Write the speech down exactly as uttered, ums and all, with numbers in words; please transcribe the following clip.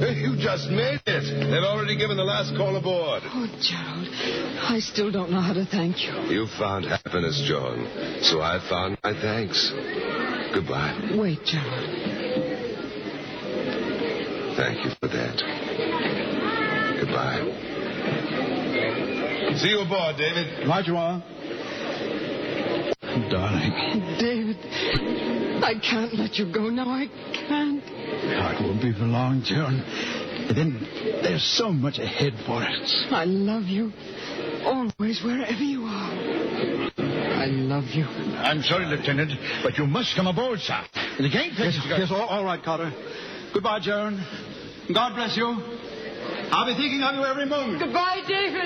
You just made it. They've already given the last call aboard. Oh, Gerald, I still don't know how to thank you. You found happiness, Joan, so I found my thanks. Goodbye. Wait, Gerald. Thank you for that. Goodbye. See you aboard, David. Right you are. Darling. David, I can't let you go now. I can't. It won't be for long, Joan. Then there's so much ahead for us. I love you. Always, wherever you are. I love you. I'm sorry, Lieutenant, but you must come aboard, sir. The gate... Yes, yes all, all right, Carter. Goodbye, Joan. God bless you. I'll be thinking of you every moment. Goodbye, David.